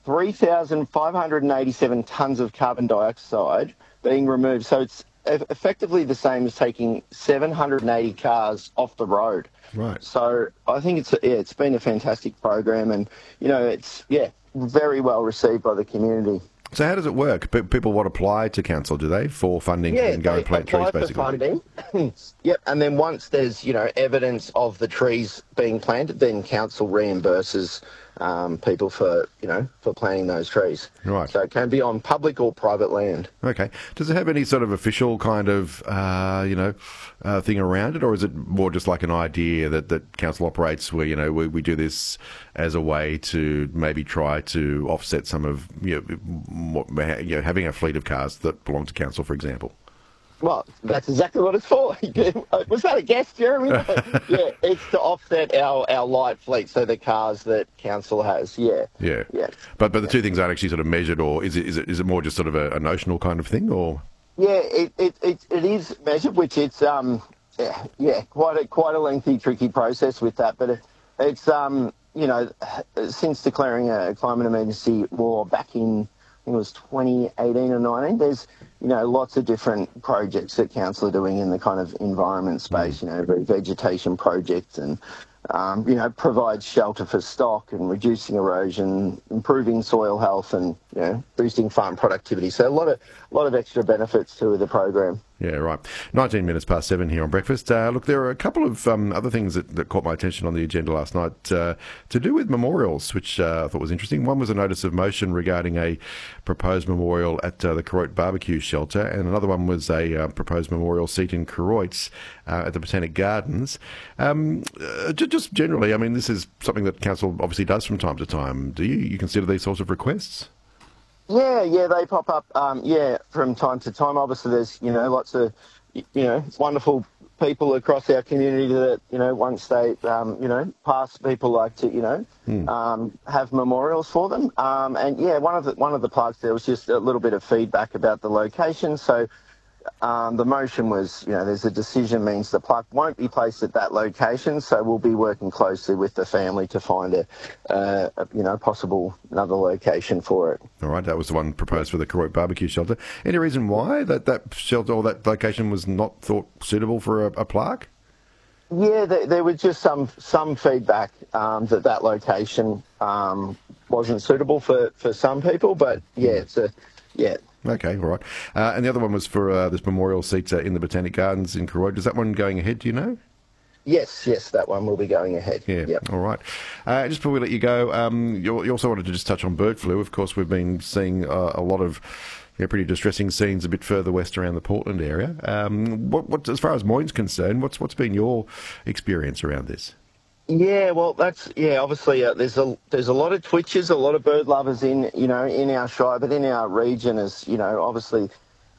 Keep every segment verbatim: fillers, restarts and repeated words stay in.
three thousand five hundred eighty-seven tonnes of carbon dioxide being removed. So it's e- effectively the same as taking seven hundred eighty cars off the road. Right. So I think it's yeah, it's been a fantastic program, and you know it's yeah very well received by the community. So how does it work? P- people want to apply to council, do they, for funding Yeah, and go they and plant trees, apply for basically? funding. Yep, and then once there's you know evidence of the trees being planted, then council reimburses um, people for you know for planting those trees. Right. So it can be on public or private land. Okay. Does it have any sort of official kind of, uh, you know, uh, thing around it, or is it more just like an idea that, that council operates where, you know, we, we do this as a way to maybe try to offset some of, you know, what, you know, having a fleet of cars that belong to council, for example? Well, that's exactly what it's for. Was that a guess, Jeremy? Yeah, it's to offset our, our light fleet, so the cars that council has. Yeah, Yeah. yeah. But but the two things aren't actually sort of measured, or is it is it is it more just sort of a, a notional kind of thing, or? Yeah, it, it, it, it is measured, which it's um yeah, yeah quite a quite a lengthy, tricky process with that. But it, it's um you know since declaring a climate emergency law back in I think it was twenty eighteen or nineteen, there's you know lots of different projects that council are doing in the kind of environment space. You know, vegetation projects and. Um, you know, provides shelter for stock and reducing erosion, improving soil health, and you know, boosting farm productivity. So a lot of a lot of extra benefits to the program. Yeah, right. nineteen minutes past seven here on Breakfast. Uh, look, there are a couple of um, other things that, that caught my attention on the agenda last night uh, to do with memorials, which uh, I thought was interesting. One was a notice of motion regarding a proposed memorial at uh, the Koroit Barbecue Shelter, and another one was a uh, proposed memorial seat in Koroit uh, at the Botanic Gardens. Um, uh, just generally, I mean, this is something that council obviously does from time to time. Do you, you consider these sorts of requests? Yeah, yeah, they pop up, um, yeah, from time to time. Obviously, there's, you know, lots of, you know, wonderful people across our community that, you know, once they, um, you know, pass, people like to, you know, mm. um, have memorials for them. Um, and, yeah, one of the one of the plaques there was just a little bit of feedback about the location. So um, the motion was, you know, there's a decision means the plaque won't be placed at that location, so we'll be working closely with the family to find a, uh, a you know, possible another location for it. All right, that was the one proposed for the Koroit Barbecue Shelter. Any reason why that, that shelter or that location was not thought suitable for a, a plaque? Yeah, there, there was just some some feedback um, that that location um, wasn't suitable for, for some people, but yeah, it's a yeah. Okay, all right. Uh, and the other one was for uh, this memorial seat uh, in the Botanic Gardens in Koroit. Is that one going ahead, do you know? Yes, yes, that one will be going ahead. Yeah, yep. All right. Uh, just before we let you go, um, you, you also wanted to just touch on bird flu. Of course, we've been seeing uh, a lot of you know, pretty distressing scenes a bit further west around the Portland area. Um, what, what, as far as Moyne's concerned, what's what's been your experience around this? Yeah, well, that's yeah. Obviously, uh, there's a there's a lot of twitchers, a lot of bird lovers in you know in our shire, but in our region, as you know, obviously,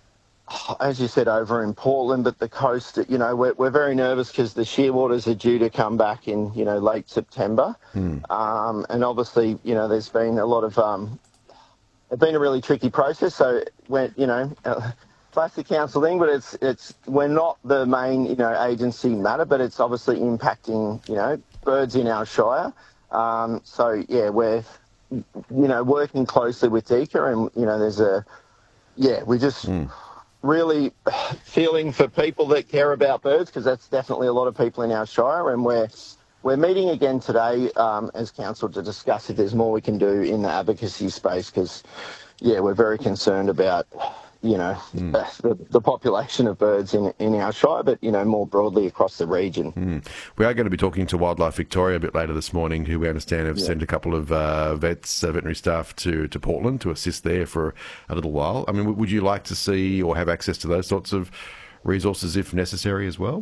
as you said, over in Portland, but the coast, you know, we're we're very nervous because the shearwaters are due to come back in you know late September, mm. um, and obviously, you know, there's been a lot of um, it's been a really tricky process. So when you know. Uh, Classic council thing, but it's it's we're not the main you know agency matter, but it's obviously impacting you know birds in our shire. Um, so yeah, we're you know working closely with DECA, and you know there's a yeah we're just mm. really feeling for people that care about birds, because that's definitely a lot of people in our shire, and we're we're meeting again today um, as council to discuss if there's more we can do in the advocacy space, because yeah we're very concerned about. You know, mm. the, the population of birds in in our shire, but, you know, more broadly across the region. Mm. We are going to be talking to Wildlife Victoria a bit later this morning, who we understand have yeah. sent a couple of uh, vets, uh, veterinary staff to, to Portland to assist there for a little while. I mean, would you like to see or have access to those sorts of resources if necessary as well?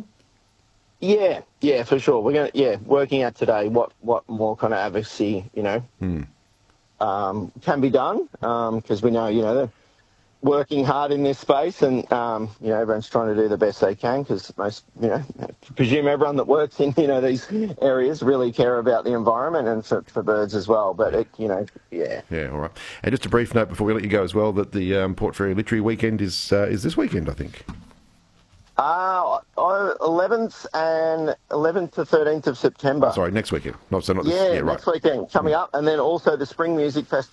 Yeah, yeah, for sure. We're going to, yeah, working out today what, what more kind of advocacy, you know, mm. um, can be done, because um, we know, you know, the, working hard in this space, and um, you know everyone's trying to do the best they can, because most you know I presume everyone that works in you know these areas really care about the environment and for, for birds as well. But it, you know, yeah, yeah, all right. And just a brief note before we let you go as well, that the um, Port Fairy Literary Weekend is uh, is this weekend, I think. Uh, eleventh and eleventh to thirteenth of September. Oh, sorry, next weekend. Not so not this. Yeah, Yeah, right. next weekend coming up, and then also the Spring Music Festival.